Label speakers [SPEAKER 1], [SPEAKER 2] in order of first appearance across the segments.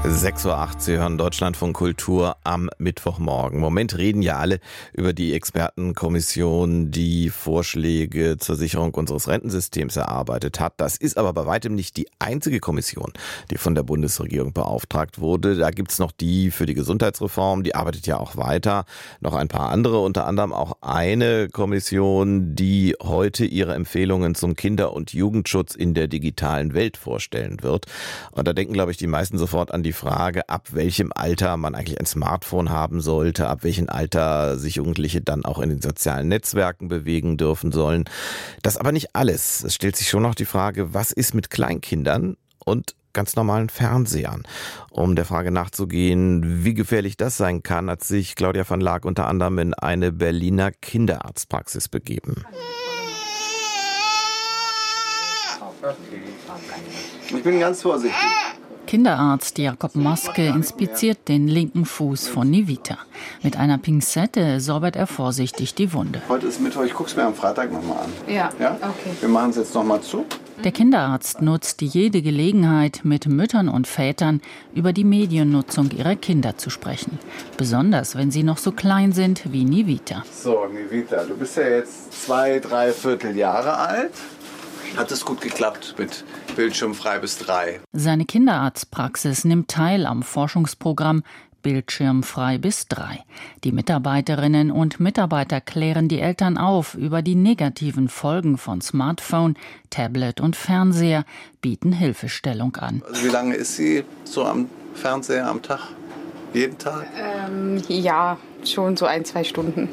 [SPEAKER 1] 6:08 Uhr, Sie hören Deutschlandfunk Kultur am Mittwochmorgen. Im Moment reden ja alle über die Expertenkommission, die Vorschläge zur Sicherung unseres Rentensystems erarbeitet hat. Das ist aber bei weitem nicht die einzige Kommission, die von der Bundesregierung beauftragt wurde. Da gibt's noch die für die Gesundheitsreform, die arbeitet ja auch weiter. Noch ein paar andere, unter anderem auch eine Kommission, die heute ihre Empfehlungen zum Kinder- und Jugendschutz in der digitalen Welt vorstellen wird. Und da denken, glaube ich, die meisten sofort an die Frage, ab welchem Alter man eigentlich ein Smartphone haben sollte, ab welchem Alter sich Jugendliche dann auch in den sozialen Netzwerken bewegen dürfen sollen. Das aber nicht alles. Es stellt sich schon noch die Frage, was ist mit Kleinkindern und ganz normalen Fernsehern? Um der Frage nachzugehen, wie gefährlich das sein kann, hat sich Claudia van Laak unter anderem in eine Berliner Kinderarztpraxis begeben.
[SPEAKER 2] Ich bin ganz vorsichtig.
[SPEAKER 3] Kinderarzt Jakob Maske inspiziert den linken Fuß von Nivita. Mit einer Pinzette säubert er vorsichtig die Wunde.
[SPEAKER 2] Heute ist Mittwoch, ich guck's mir am Freitag nochmal an.
[SPEAKER 4] Ja?
[SPEAKER 2] Okay. Wir machen es jetzt nochmal zu.
[SPEAKER 3] Der Kinderarzt nutzt jede Gelegenheit, mit Müttern und Vätern über die Mediennutzung ihrer Kinder zu sprechen. Besonders, wenn sie noch so klein sind wie Nivita.
[SPEAKER 2] So, Nivita, du bist ja jetzt 2-3/4 Jahre alt. Hat es gut geklappt mit Bildschirmfrei bis 3?
[SPEAKER 3] Seine Kinderarztpraxis nimmt teil am Forschungsprogramm Bildschirmfrei bis 3. Die Mitarbeiterinnen und Mitarbeiter klären die Eltern auf über die negativen Folgen von Smartphone, Tablet und Fernseher, bieten Hilfestellung an.
[SPEAKER 2] Also wie lange ist sie so am Fernseher am Tag? Jeden Tag?
[SPEAKER 4] Ja, schon so 1-2 Stunden.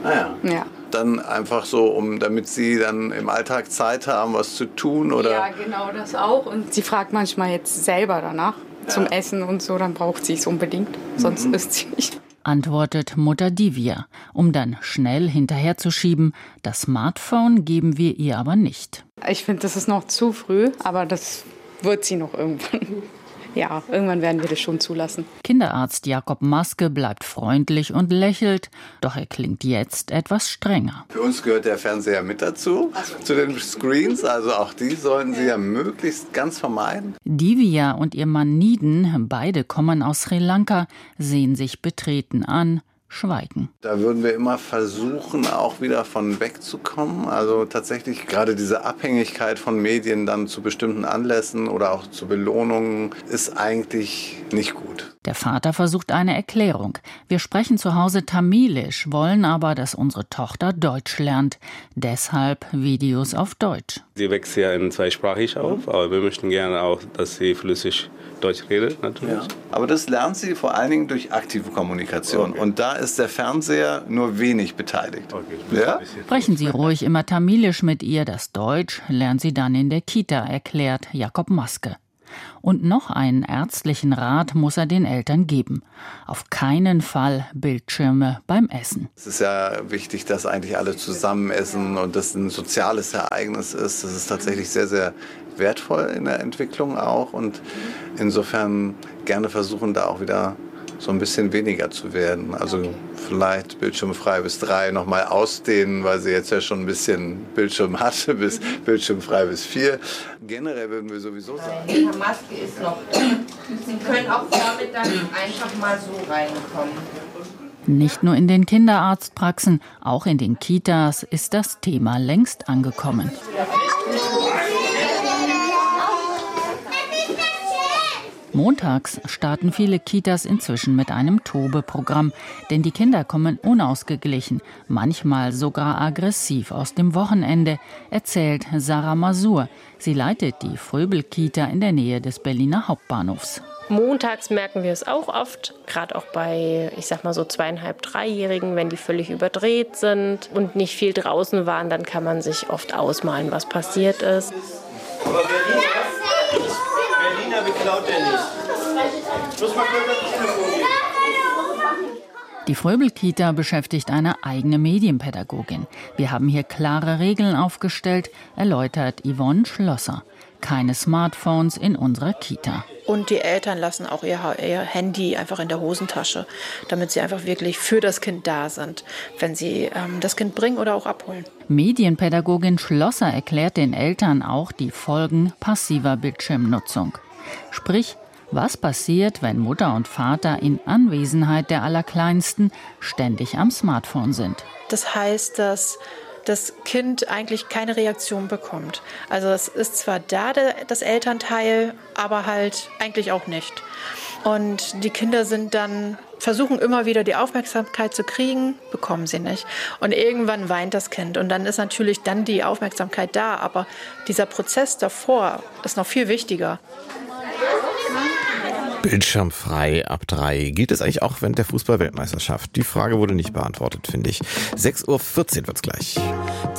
[SPEAKER 2] Ja. Dann einfach so, damit sie dann im Alltag Zeit haben, was zu tun, oder?
[SPEAKER 4] Ja, genau, das auch. Und sie fragt manchmal jetzt selber danach zum Essen und so, dann braucht sie es unbedingt, sonst isst sie nicht.
[SPEAKER 3] Antwortet Mutter Divya, um dann schnell hinterherzuschieben, das Smartphone geben wir ihr aber nicht.
[SPEAKER 4] Ich finde, das ist noch zu früh, aber das wird sie noch irgendwann. Ja, irgendwann werden wir das schon zulassen.
[SPEAKER 3] Kinderarzt Jakob Maske bleibt freundlich und lächelt, doch er klingt jetzt etwas strenger.
[SPEAKER 2] Für uns gehört der Fernseher mit dazu, zu den Screens, also auch die sollten Sie ja möglichst ganz vermeiden.
[SPEAKER 3] Divya und ihr Mann Niden, beide kommen aus Sri Lanka, sehen sich betreten an, schweigen.
[SPEAKER 2] Da würden wir immer versuchen, auch wieder von wegzukommen. Also tatsächlich gerade diese Abhängigkeit von Medien dann zu bestimmten Anlässen oder auch zu Belohnungen ist eigentlich nicht gut.
[SPEAKER 3] Der Vater versucht eine Erklärung. Wir sprechen zu Hause Tamilisch, wollen aber, dass unsere Tochter Deutsch lernt. Deshalb Videos auf Deutsch.
[SPEAKER 5] Sie wächst ja zweisprachig auf, aber wir möchten gerne auch, dass sie flüssig Deutsch redet, natürlich.
[SPEAKER 2] Ja. Aber das lernt sie vor allen Dingen durch aktive Kommunikation. Okay. Und da ist der Fernseher nur wenig beteiligt.
[SPEAKER 5] Okay,
[SPEAKER 2] ja?
[SPEAKER 3] Sprechen Sie ruhig immer Tamilisch mit ihr. Das Deutsch lernt sie dann in der Kita, erklärt Jakob Maske. Und noch einen ärztlichen Rat muss er den Eltern geben. Auf keinen Fall Bildschirme beim Essen.
[SPEAKER 2] Es ist ja wichtig, dass eigentlich alle zusammen essen und das ein soziales Ereignis ist. Das ist tatsächlich sehr, sehr wertvoll in der Entwicklung auch. Und insofern gerne versuchen, da auch wieder so ein bisschen weniger zu werden. Also vielleicht bildschirmfrei bis 3 nochmal ausdehnen, weil sie jetzt ja schon ein bisschen Bildschirm hatte, bis bildschirmfrei bis 4. Generell würden wir sowieso sagen.
[SPEAKER 6] Die Maske ist noch da. Sie können auch damit dann einfach mal so reinkommen.
[SPEAKER 3] Nicht nur in den Kinderarztpraxen, auch in den Kitas ist das Thema längst angekommen. Montags starten viele Kitas inzwischen mit einem Tobe-Programm, denn die Kinder kommen unausgeglichen, manchmal sogar aggressiv aus dem Wochenende, erzählt Sarah Masur. Sie leitet die Fröbel-Kita in der Nähe des Berliner Hauptbahnhofs.
[SPEAKER 7] Montags merken wir es auch oft, gerade auch bei, ich sag mal so 2,5-, 3-Jährigen, wenn die völlig überdreht sind und nicht viel draußen waren, dann kann man sich oft ausmalen, was passiert ist.
[SPEAKER 8] Aber Berliner beklaut er nicht. Muss mal kurz ans Telefon gehen.
[SPEAKER 3] Die Fröbel-Kita beschäftigt eine eigene Medienpädagogin. Wir haben hier klare Regeln aufgestellt, erläutert Yvonne Schlosser. Keine Smartphones in unserer Kita.
[SPEAKER 9] Und die Eltern lassen auch ihr Handy einfach in der Hosentasche, damit sie einfach wirklich für das Kind da sind, wenn sie das Kind bringen oder auch abholen.
[SPEAKER 3] Medienpädagogin Schlosser erklärt den Eltern auch die Folgen passiver Bildschirmnutzung. Sprich, Was passiert, wenn Mutter und Vater in Anwesenheit der Allerkleinsten ständig am Smartphone sind?
[SPEAKER 9] Das heißt, dass das Kind eigentlich keine Reaktion bekommt. Also es ist zwar da, das Elternteil, aber halt eigentlich auch nicht. Und die Kinder versuchen immer wieder die Aufmerksamkeit zu kriegen, bekommen sie nicht. Und irgendwann weint das Kind und dann ist natürlich dann die Aufmerksamkeit da. Aber dieser Prozess davor ist noch viel wichtiger.
[SPEAKER 1] Bildschirmfrei ab 3. Gilt es eigentlich auch während der Fußball-Weltmeisterschaft? Die Frage wurde nicht beantwortet, finde ich. 6:14 Uhr wird's gleich.